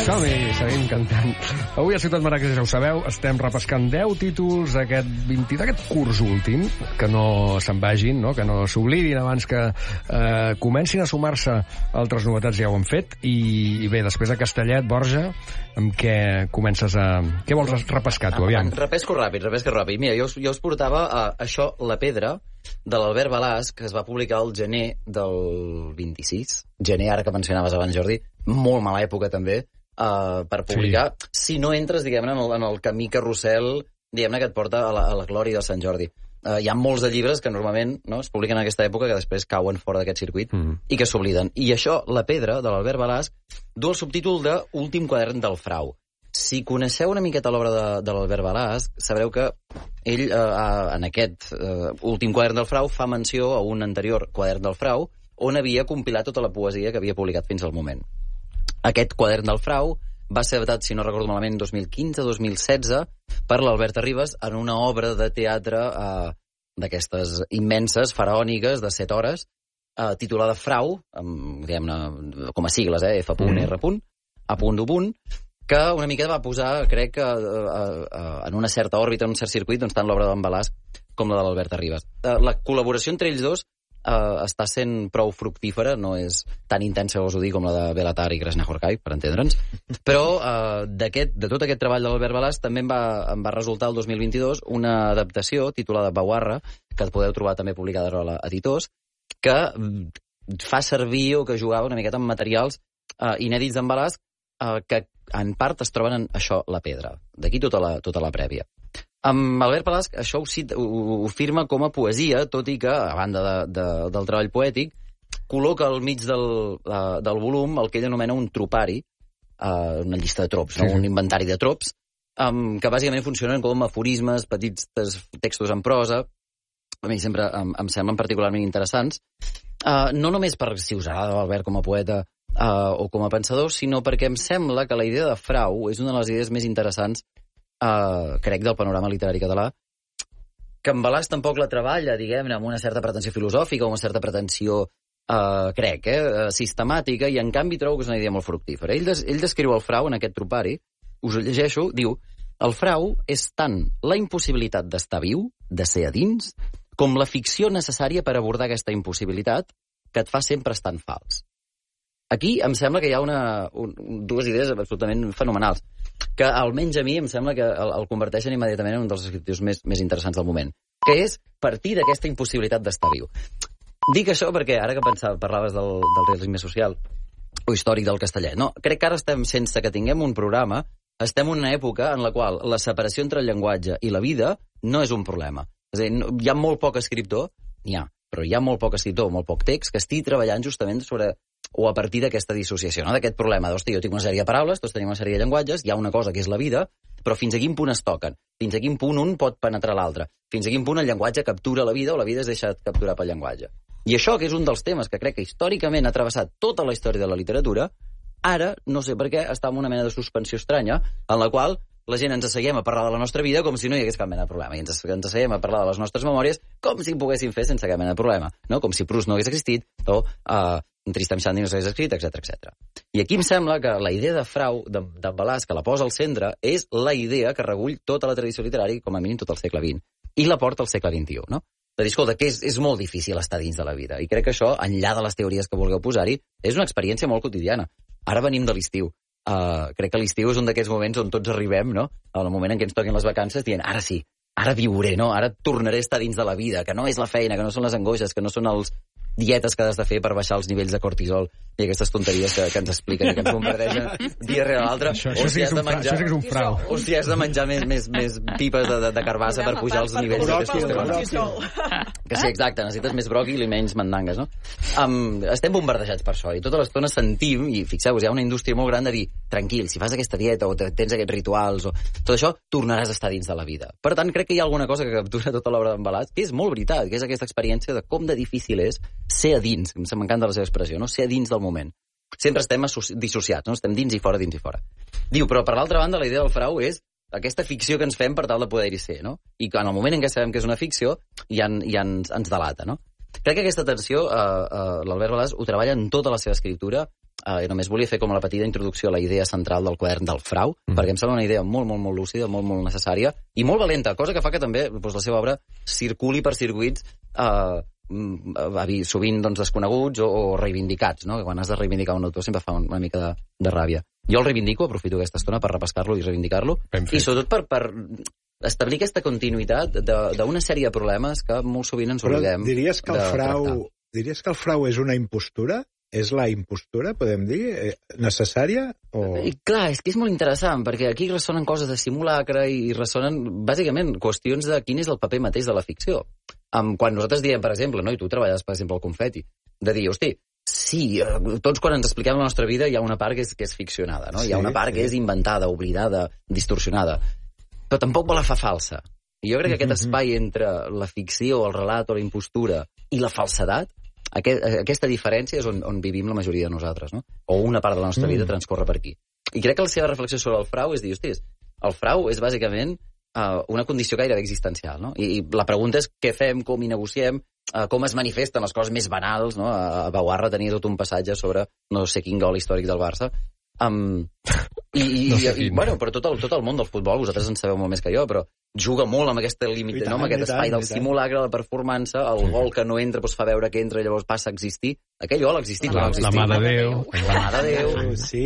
Som-hi, seguim cantant. Avui a Ciutat Marrakech, ja ho sabeu, estem repescant 10 títols d'aquest curs últim, que no se'n vagin, no? Que no s'oblidin abans que comencin a sumar-se altres novetats, ja ho han fet. I bé, després a Castellet, Borja, amb què comences a... Què vols repescar, tu, aviam? Repesco ràpid. Mira, jo us portava això, La Pedra, de l'Albert Balàs, que es va publicar el gener del 26. Gener, ara que mencionaves abans, Jordi, molt mala època, també, per publicar, sí. Si no entres, diguem-ne, en el camí carrusel, diguem-ne, que et porta a la glòria de Sant Jordi. Hi ha molts de llibres que normalment es publiquen en aquesta època que després cauen fora d'aquest circuit i que s'obliden. I això, La Pedra, de l'Albert Balàs, du el subtítol de Últim quadern del frau. Si coneixeu una miqueta l'obra de l'Albert Balàs, sabreu que ell, en aquest Últim quadern del frau, fa menció a un anterior quadern del frau on havia compilat tota la poesia que havia publicat fins al moment. Aquest quadern del frau va ser adaptat, si no recordo malament, 2015-2016 per l'Albert Arribas en una obra de teatre d'aquestes immenses, faraòniques, de 7 hores, titulada Frau, diguem-ne, com a sigles, F.R. A punt, que una mica va posar, crec que en una certa òrbita, en un cert circuit, doncs tant l'obra d'en Balàs com la de l'Albert Arribas. La col·laboració entre ells dos està sent prou fructífera, no és tan intensa, us ho dic, com la de Belatar i Krasnahorkai, per entendre'ns, però de tot aquest treball de l'Albert Balàs també em va resultar el 2022 una adaptació titulada Bawarra, que et podeu trobar també publicada a Editors, que fa servir o que jugava una miqueta amb materials inèdits d'en Balàs que en part es troben en això, La Pedra. D'aquí tota la prèvia. Amb Albert Balàs això ho firma com a poesia, tot i que, a banda del treball poètic, col·loca al mig del volum el que ell anomena un tropari, una llista de trops, no? Un inventari de trops, que bàsicament funcionen com aforismes, petits textos en prosa. A mi sempre em semblen particularment interessants, no només per si us agrada l'Albert com a poeta o com a pensador, sinó perquè em sembla que la idea de frau és una de les idees més interessants, crec, del panorama literari català, que en Balàs tampoc la treballa, diguem-ne, amb una certa pretensió filosòfica o una certa pretensió, crec, sistemàtica, i en canvi trobo que és una idea molt fructífera. Ell descriu el frau en aquest tropari, us ho llegeixo, diu: el frau és tant la impossibilitat d'estar viu, de ser a dins, com la ficció necessària per abordar aquesta impossibilitat que et fa sempre estar fals. Aquí em sembla que hi ha dues idees absolutament fenomenals, que almenys a mi em sembla que el converteixen immediatament en un dels escriptius més interessants del moment, que és partir d'aquesta impossibilitat d'estar viu. Dic això perquè, ara que parlaves del realisme social o històric del Castellet, no? Crec que ara estem, sense que tinguem un programa, estem en una època en la qual la separació entre el llenguatge i la vida no és un problema. És a dir, hi ha molt poc escriptor, però hi ha molt poc escriptor, molt poc text, que estigui treballant justament sobre o a partir d'aquesta dissociació, no? D'aquest problema d'hosti, jo tinc una sèrie de paraules, tots tenim una sèrie de llenguatges, hi ha una cosa que és la vida, però fins a quin punt es toquen, fins a quin punt un pot penetrar l'altre, fins a quin punt el llenguatge captura la vida o la vida es deixa capturar pel llenguatge. I això, que és un dels temes que crec que històricament ha travessat tota la història de la literatura, ara, no sé per què, està en una mena de suspensió estranya, en la qual la gent ens asseiem a parlar de la nostra vida com si no hi hagués cap mena de problema, i ens asseiem a parlar de les nostres memòries com si ho poguéssim fer sense cap mena de problema, no? Com si Proust no hagués existit o Tristan Shandy no s'hagués escrit, etc. I aquí em sembla que la idea de frau de Balàs, que la posa al centre, és la idea que recull tota la tradició literària, com a mínim tot el segle XX, i la porta al segle XXI, no? De dir, escolta, que és molt difícil estar dins de la vida, i crec que això, enllà de les teories que vulgueu posar-hi, és una experiència molt quotidiana. Ara venim de l'estiu. Crec que l'estiu és un d'aquests moments on tots arribem, no? En el moment en què ens toquin les vacances, dient, ara sí, ara viuré, no? Ara tornaré a estar dins de la vida, que no és la feina, que no són les angoixes, que no són els dietes que has de fer per baixar els nivells de cortisol i aquestes tonteries que ens expliquen i que ens bombardegen dia rere l'altre. Això sí que és un frau. O si has de menjar més pipes de carbassa per pujar els nivells de testosterona. Que sí, exacte, necessites més bròquil i menys mandangues, no? Estem bombardejats per això i tota l'estona sentim, i fixeu-vos, hi ha una indústria molt gran de dir, tranquil, si fas aquesta dieta o tens aquests rituals o tot això, tornaràs a estar dins de la vida. Per tant, crec que hi ha alguna cosa que captura tota l'obra d'en Balàs, que és molt veritat, que és aquesta experiència de com de difícil és ser a dins, m'encanta la seva expressió, no? Ser a dins del moment. Sempre estem dissociats, no? Estem dins i fora, dins i fora. Diu, però per l'altra banda la idea del frau és aquesta ficció que ens fem per tal de poder-hi ser, no? I en el moment en què sabem que és una ficció ja ens delata, no? Crec que aquesta tensió l'Albert Balàs ho treballa en tota la seva escriptura només volia fer com la petita introducció a la idea central del quadern del Frau, perquè em sembla una idea molt, molt, molt lúcida, molt, molt necessària, i molt valenta, cosa que fa que també doncs, la seva obra circuli per circuits sovint doncs, desconeguts o reivindicats, no? Que quan has de reivindicar un autor sempre fa una mica de ràbia. Jo el reivindico, aprofito aquesta estona per repescar-lo i reivindicar-lo, i sobretot per establir aquesta continuïtat d'una sèrie de problemes que molt sovint ens oblidem. Però diries que el frau és una impostura? És la impostura, podem dir, necessària? Clar, és que és molt interessant, perquè aquí ressonen coses de simulacre i ressonen, bàsicament, qüestions de quin és el paper mateix de la ficció. Quan nosaltres diem, per exemple, no? I tu treballes, per exemple, al Confeti, de dir, hosti, sí, tots quan ens expliquem la nostra vida hi ha una part que és ficcionada, no? Hi ha una part que és inventada, oblidada, distorsionada, però tampoc la fa falsa. I jo crec que aquest espai entre la ficció, el relat o la impostura i la falsedat, aquesta diferència és on vivim la majoria de nosaltres, no? O una part de la nostra vida transcorre per aquí. I crec que la seva reflexió sobre el frau és dir, hostis, el frau és bàsicament una condició gairebé existencial, no? I la pregunta és què fem, com hi negociem, com es manifesten les coses més banals, no? A Bauarra tenia tot un passatge sobre no sé quin gol històric del Barça. Bueno, però tot el món del futbol, vosaltres en sabeu molt més que jo, però juga molt amb aquest límit, no? Amb aquest espai del simulacre, de la performance, el gol que no entra doncs fa veure que entra i llavors passa a existir. Aquell gol ha existit, no ha existit. La mà de Déu. La mà de Déu. Sí.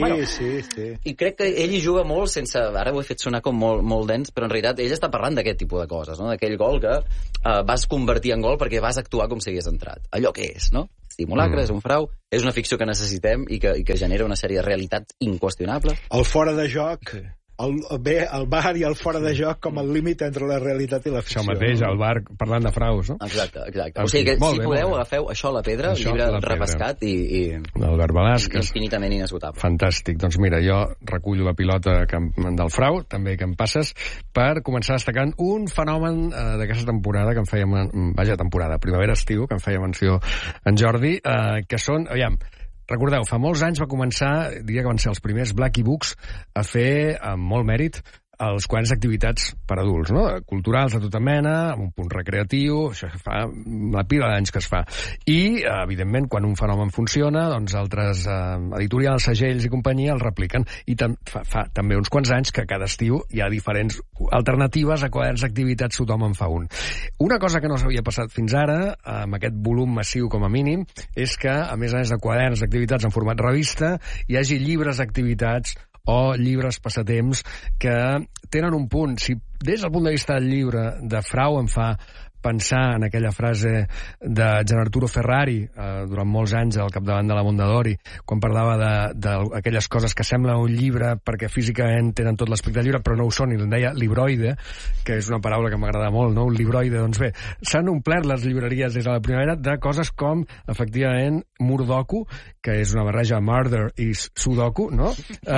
I crec que ell hi juga molt sense... Ara ho he fet sonar com molt dens, però en realitat ell està parlant d'aquest tipus de coses, no? D'aquell gol que vas convertir en gol perquè vas actuar com si hagués entrat. Allò que és, no? Simulacre, és un frau, és una ficció que necessitem i que genera una sèrie de realitats inqüestionables. El fora de joc, el bar i el fora de joc com el límit entre la realitat i la ficció. Això mateix, el bar parlant de fraus, no? Exacte. O sigui que, si podeu, agafeu Això a la pedra, llibre repescat i Albert Balàs, que és infinitament inesgotable. Fantàstic. Doncs mira, jo recullo la pilota del frau, també que em passes, per començar destacant un fenomen d'aquesta temporada que em feia... temporada, primavera-estiu, que em feia menció en Jordi, que són... Aviam, recordeu, fa molts anys va començar, diria que van ser els primers Blackie Books, a fer, amb molt mèrit, els quadres d'activitats per adults, no? Culturals de tota mena, amb un punt recreatiu, això fa la pila d'anys que es fa. I, evidentment, quan un fenomen funciona, doncs altres editorials, segells i companyia el repliquen. I fa també uns quants anys que cada estiu hi ha diferents alternatives a quadres d'activitats, tothom en fa un. Una cosa que no s'havia passat fins ara, amb aquest volum massiu com a mínim, és que, a més de quaderns d'activitats en format revista, hi hagi llibres d'activitats o llibres passatemps que tenen un punt. Si des del punt de vista del llibre de frau em fa pensar en aquella frase de Gian Arturo Ferrari, durant molts anys al capdavant de la Mondadori, quan parlava d'aquelles coses que semblen un llibre perquè físicament tenen tot l'aspecte del llibre, però no ho són, i en deia libroide, que és una paraula que m'agrada molt, no? Un libroide. Doncs bé, s'han omplert les llibreries des de la primavera de coses com, efectivament, Murdoku, que és una barreja murder i sudoku, no?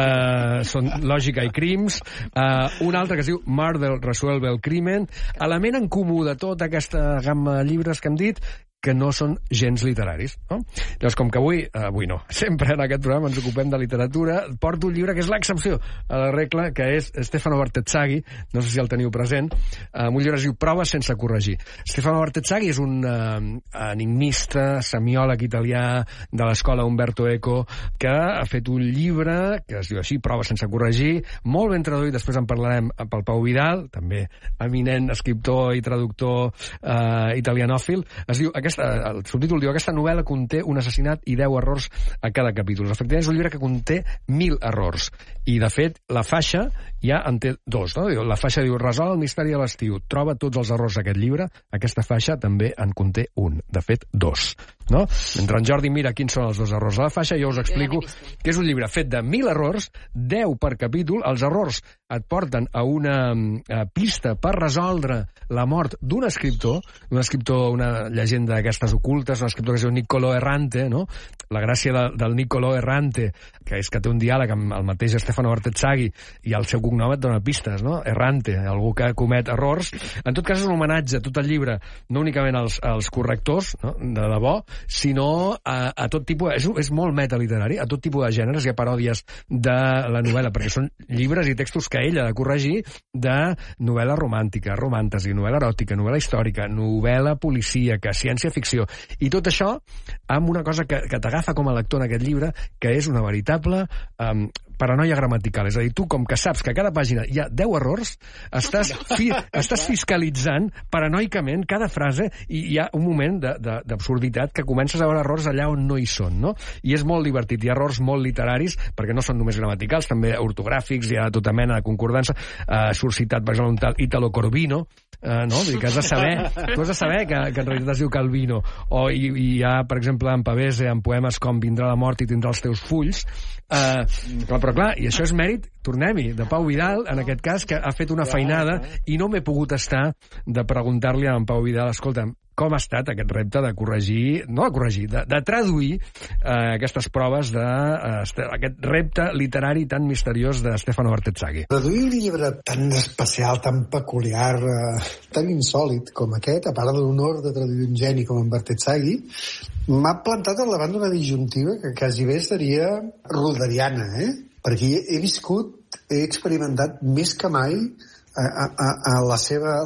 Són lògica i crims. Un altre que es diu Murder resuelve el crimen. Element en comú de tota aquesta gamma de llibres que hem dit, que no són gens literaris, no? Llavors, com que avui no, sempre en aquest programa ens ocupem de literatura, porto un llibre que és l'excepció a la regla, que és Stefano Bartezzaghi, no sé si el teniu present, un llibre es diu Proves sense corregir. Stefano Bartezzaghi és un enigmista, semiòleg italià de l'escola Umberto Eco, que ha fet un llibre que es diu així, Proves sense corregir, molt ben traduït, després en parlarem pel Pau Vidal, també eminent escriptor i traductor italianòfil. Es diu, el subtítol diu, aquesta novel·la conté un assassinat i 10 errors a cada capítol. Efectivament, és un llibre que conté 1.000 errors. I, de fet, la faixa ja en té 2. No? La faixa diu, resol el misteri de l'estiu. Troba tots els errors d'aquest llibre. Aquesta faixa també en conté un. De fet, 2. No? Mentre en Jordi mira quins són els 2 errors a la faixa, jo us explico que és un llibre fet de 1.000 errors, 10 per capítol. Els errors et porten a una pista per resoldre la mort d'un escriptor, una llegenda d'aquestes ocultes, un escriptor que es diu Niccolò Errante, no? La gràcia del Niccolò Errante, que és que té un diàleg amb el mateix Stefano Bartezzaghi, i el seu cognom et dona pistes, no? Errante, algú que comet errors. En tot cas, és un homenatge, tot el llibre, no únicament als correctors, no? De debò, sinó a tot tipus... És molt metaliterari, a tot tipus de gèneres. Hi ha paròdies de la novel·la, perquè són llibres i textos que ell ha de corregir, de novel·la romàntica, romàntesi, novel·la eròtica, novel·la històrica, novel·la policíaca, ciència-ficció, i tot això amb una cosa que t'agafa com a lector en aquest llibre, que és una veritable paranoia gramatical. És a dir, tu, com que saps que a cada pàgina hi ha 10 errors, estàs fiscalitzant paranoicament cada frase, i hi ha un moment d'absurditat que comences a veure errors allà on no hi són, no? I és molt divertit. Hi ha errors molt literaris, perquè no són només gramaticals, també ortogràfics, hi ha tota mena de concordança. Surt citat, per exemple, un tal Italo Corvino, no? Vull dir que has de saber que en realitat es diu Calvino. O hi ha, per exemple, en Pavese, en poemes com Vindrà la mort i tindrà els teus fulls. Però clar, i això és mèrit, tornem-hi, de Pau Vidal, en aquest cas, que ha fet una feinada, i no m'he pogut estar de preguntar-li a en Pau Vidal, escolta, com ha estat aquest repte de corregir, no de corregir, de traduir aquestes proves d'aquest repte literari tan misteriós de Stefano Bartezzaghi. Traduir un llibre tan especial, tan peculiar, tan insòlit com aquest, a part de l'honor de traduir un geni com en Bartezzaghi, m'ha plantat al davant d'una disjuntiva que quasi bé seria roderiana, perquè he experimentat més que mai a la seva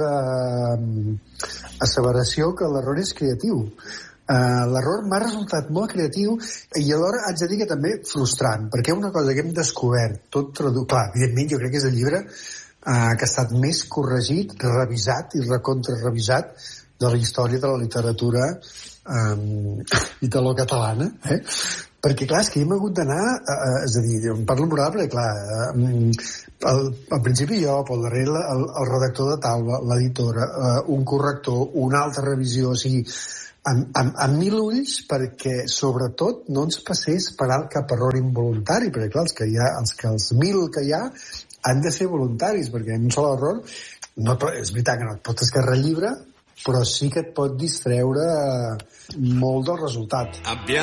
asseveració que l'error és creatiu. L'error m'ha resultat molt creatiu i alhora haig de dir que també frustrant, perquè una cosa que hem descobert tot traduït, clar, evidentment jo crec que és el llibre que ha estat més corregit, revisat i recontrarevisat de la història de la literatura italo-catalana, perquè clar, és que hi hem hagut d'anar, és a dir, em parlo en plural perquè clar, al principi jo, pel darrere el redactor de taula, l'editora, un corrector, una altra revisió, o sigui, amb 1000 ulls perquè sobretot no ens passés per alt cap error involuntari, perquè clar, els 1000 que hi ha han de ser voluntaris, perquè un sol error és veritat que no et pot esquerrar el llibre, però sí que et pot distreure molt del resultat.